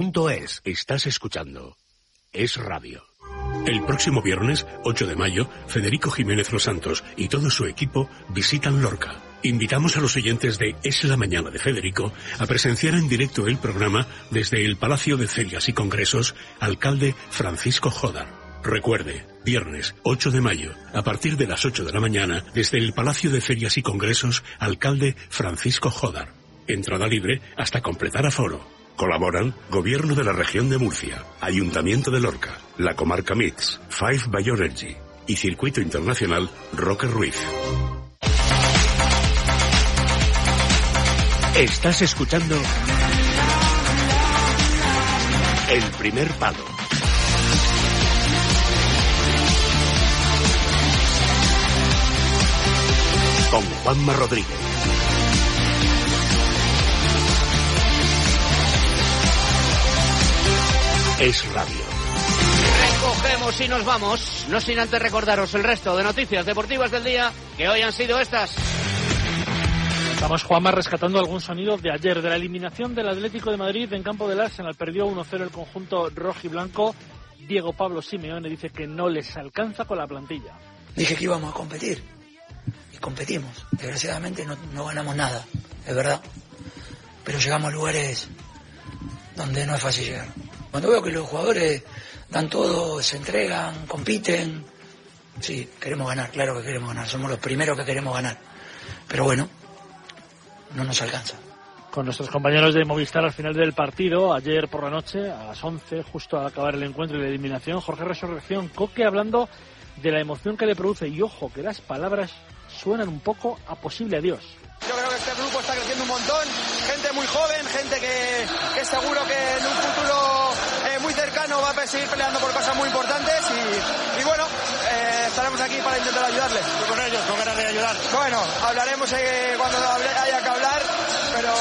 Estás escuchando Es Radio. El próximo viernes, 8 de mayo, Federico Jiménez Los Santos y todo su equipo visitan Lorca. Invitamos a los oyentes de Es la Mañana de Federico a presenciar en directo el programa desde el Palacio de Ferias y Congresos, alcalde Francisco Jodar. Recuerde, viernes 8 de mayo, a partir de las 8 de la mañana, desde el Palacio de Ferias y Congresos, alcalde Francisco Jodar. Entrada libre hasta completar aforo. Colaboran Gobierno de la Región de Murcia, Ayuntamiento de Lorca, la Comarca Mix, Five Bioenergy y Circuito Internacional Roque Ruiz. Estás escuchando El Primer Palo. Con Juanma Rodríguez. Es Radio. Recogemos y nos vamos, no sin antes recordaros el resto de noticias deportivas del día, que hoy han sido estas. Estamos, Juanma, rescatando algún sonido de ayer, de la eliminación del Atlético de Madrid en campo del Arsenal. Perdió 1-0 el conjunto rojiblanco. Diego Pablo Simeone dice que no les alcanza con la plantilla. Dije que íbamos a competir y competimos. Desgraciadamente no ganamos nada, es verdad, pero llegamos a lugares donde no es fácil llegar. Cuando veo que los jugadores dan todo, se entregan, compiten, sí, queremos ganar, claro que queremos ganar, somos los primeros que queremos ganar, pero bueno, no nos alcanza. Con nuestros compañeros de Movistar al final del partido, ayer por la noche, a las 11, justo al acabar el encuentro y la eliminación, Jorge Resurrección Coque hablando de la emoción que le produce, y ojo, que las palabras suenan un poco a posible adiós. Yo creo que este grupo está creciendo un montón, gente muy joven, gente que seguro que en un futuro muy cercano va a seguir peleando por cosas muy importantes y bueno, estaremos aquí para intentar ayudarles. ¿Y con ellos, con ganas de ayudar? Bueno, hablaremos cuando haya que hablar, pero...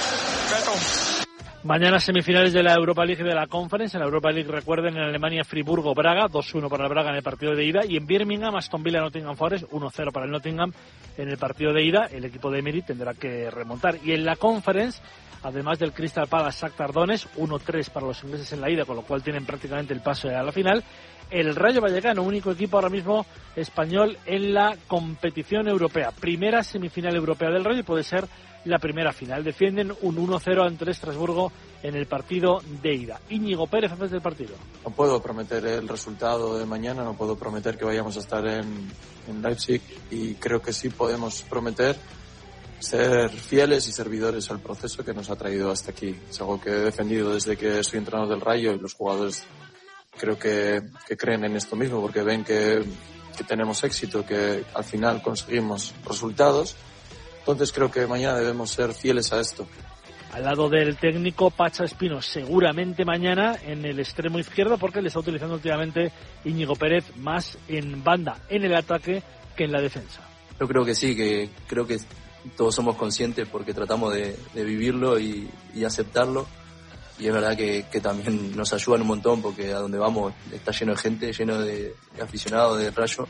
Mañana semifinales de la Europa League y de la Conference. En la Europa League, recuerden, en Alemania, Friburgo-Braga, 2-1 para el Braga en el partido de ida. Y en Birmingham, Aston Villa-Nottingham Forest, 1-0 para el Nottingham en el partido de ida. El equipo de Emery tendrá que remontar. Y en la Conference, además del Crystal Palace-Shakhtar Donetsk, 1-3 para los ingleses en la ida, con lo cual tienen prácticamente el pase a la final. El Rayo Vallecano, único equipo ahora mismo español en la competición europea. Primera semifinal europea del Rayo y puede ser la primera final. Defienden un 1-0 ante el Estrasburgo en el partido de ida. Íñigo Pérez, antes del partido. No puedo prometer el resultado de mañana, no puedo prometer que vayamos a estar en Leipzig, y creo que sí podemos prometer ser fieles y servidores al proceso que nos ha traído hasta aquí. Es algo que he defendido desde que soy entrenador del Rayo, y los jugadores creo que creen en esto mismo, porque ven que tenemos éxito, que al final conseguimos resultados. Entonces creo que mañana debemos ser fieles a esto. Al lado del técnico Pacha Espino, seguramente mañana en el extremo izquierdo, porque le está utilizando últimamente Íñigo Pérez más en banda, en el ataque, que en la defensa. Yo creo que sí, que creo que todos somos conscientes porque tratamos de vivirlo y aceptarlo. Y es verdad que también nos ayudan un montón, porque a donde vamos está lleno de gente, lleno de aficionados de Rayo.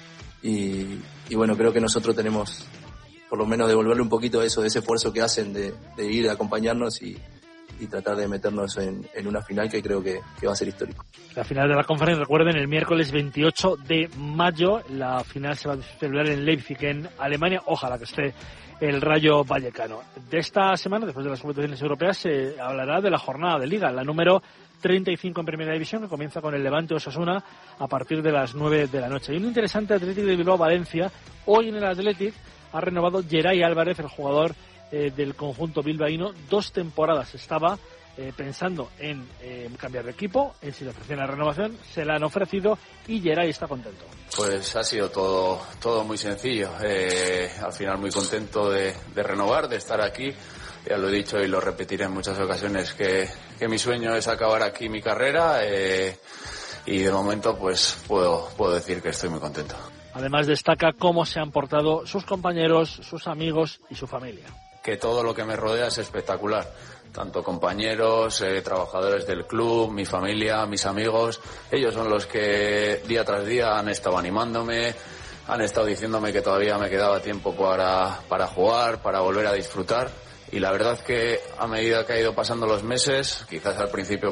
Y bueno, creo que nosotros tenemos por lo menos devolverle un poquito de eso, de ese esfuerzo que hacen de ir a acompañarnos y tratar de meternos en una final que creo que va a ser histórico. La final de la Conference, recuerden, el miércoles 28 de mayo. La final se va a celebrar en Leipzig, en Alemania. Ojalá que esté el Rayo Vallecano. De esta semana, después de las competiciones europeas, se hablará de la jornada de Liga, la número 35 en Primera División, que comienza con el Levante Osasuna a partir de las 9 de la noche. Y un interesante Athletic de Bilbao-Valencia. Hoy en el Athletic ha renovado Geray Álvarez, el jugador del conjunto bilbaíno. 2 temporadas estaba pensando en cambiar de equipo, en si le ofrecían la renovación, se la han ofrecido y Geray está contento. Pues ha sido todo muy sencillo. Al final muy contento de renovar, de estar aquí. Ya lo he dicho y lo repetiré en muchas ocasiones que mi sueño es acabar aquí mi carrera y de momento pues puedo decir que estoy muy contento. Además destaca cómo se han portado sus compañeros, sus amigos y su familia. Que todo lo que me rodea es espectacular. Tanto compañeros, trabajadores del club, mi familia, mis amigos. Ellos son los que día tras día han estado animándome, han estado diciéndome que todavía me quedaba tiempo para jugar, para volver a disfrutar. y la verdad que a medida que ha ido pasando los meses, quizás al principio